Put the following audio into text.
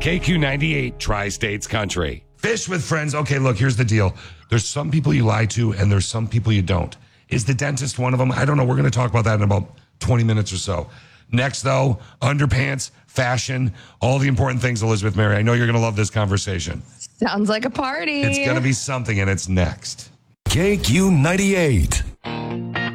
KQ98 Tri-States Country. Fish with friends. Okay, look, here's the deal. There's some people you lie to, and there's some people you don't. Is the dentist one of them? I don't know. We're going to talk about that in about 20 minutes or so. Next, though, underpants, fashion, all the important things, Elizabeth Mary. I know you're going to love this conversation. Sounds like a party. It's going to be something, and it's next. KQ98.